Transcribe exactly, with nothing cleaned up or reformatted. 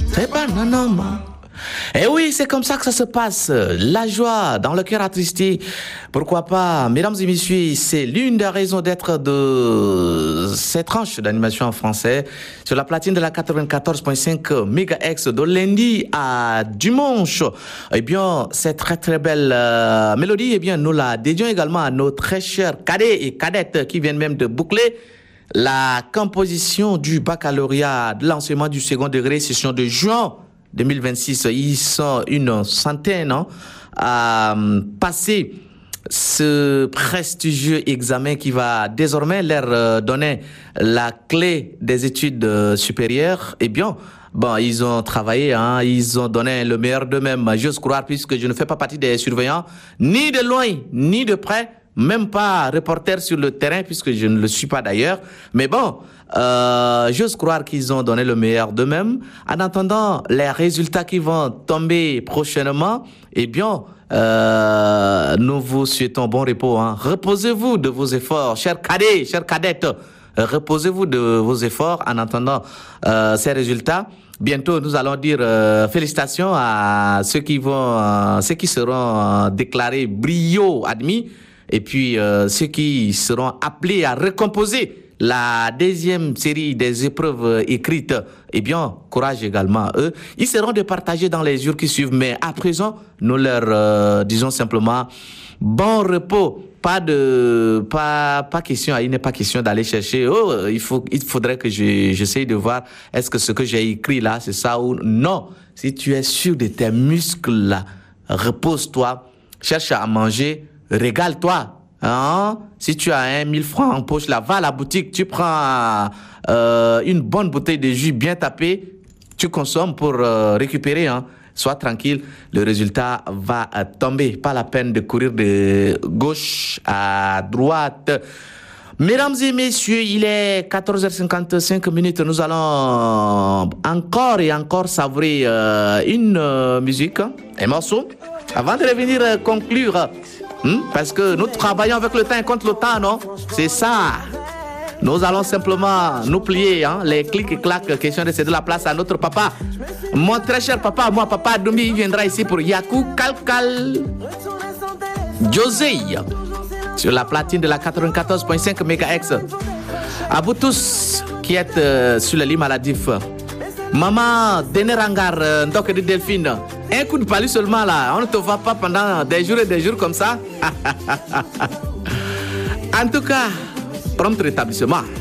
C'est pas non, non, non. Et oui, c'est comme ça que ça se passe. La joie dans le cœur attristé. Pourquoi pas, mesdames et messieurs, c'est l'une des raisons d'être de cette tranche d'animation en français sur la platine de la quatre-vingt-quatorze virgule cinq mégahertz de lundi à dimanche. Eh bien, cette très très belle euh, mélodie, eh bien, nous la dédions également à nos très chers cadets et cadettes qui viennent même de boucler la composition du baccalauréat de l'enseignement du second degré, session de juin deux mille vingt-six. Ils sont une centaine hein, à passer ce prestigieux examen qui va désormais leur euh, donner la clé des études euh, supérieures. Eh bien, bon, ils ont travaillé, hein, ils ont donné le meilleur d'eux-mêmes. J'ose croire, puisque je ne fais pas partie des surveillants, ni de loin, ni de près, même pas reporter sur le terrain, puisque je ne le suis pas d'ailleurs. Mais bon, euh, j'ose croire qu'ils ont donné le meilleur d'eux-mêmes. En attendant les résultats qui vont tomber prochainement, eh bien, euh, nous vous souhaitons bon repos. Hein. Reposez-vous de vos efforts, chers cadets, chers cadettes. Reposez-vous de vos efforts en attendant euh, ces résultats. Bientôt, nous allons dire euh, félicitations à ceux qui vont, euh, ceux qui seront euh, déclarés brio admis. Et puis, euh, ceux qui seront appelés à recomposer la deuxième série des épreuves écrites, eh bien, courage également à eux. Ils seront départagés dans les jours qui suivent. Mais à présent, nous leur euh, disons simplement bon repos. Pas de, pas, pas question, il n'est pas question d'aller chercher, oh, il faut, il faudrait que je, j'essaye de voir, est-ce que ce que j'ai écrit là, c'est ça ou non. Si tu es sûr de tes muscles là, repose-toi, cherche à manger, régale-toi. Hein? Si tu as un mille francs en poche, là, va à la boutique, tu prends euh, une bonne bouteille de jus bien tapée, tu consommes pour euh, récupérer. Hein? Sois tranquille, le résultat va euh, tomber. Pas la peine de courir de gauche à droite. Mesdames et messieurs, il est quatorze heures cinquante-cinq minutes. Nous allons encore et encore savourer euh, une euh, musique, un morceau, avant de revenir euh, conclure. Hmm? Parce que nous travaillons avec le temps et contre le temps, non? C'est ça. Nous allons simplement nous plier, hein? Les clics et claques, question de céder la place à notre papa. Mon très cher papa, moi, papa Doumi, il viendra ici pour Yaku Kalkal José, sur la platine de la quatre-vingt-quatorze virgule cinq mégahertz. À vous tous qui êtes euh, sur le lit maladif. Maman, Denerangar, euh, Ndoke de Delphine, un coup de palu seulement là, on ne te voit pas pendant des jours et des jours comme ça. En tout cas, prompt rétablissement.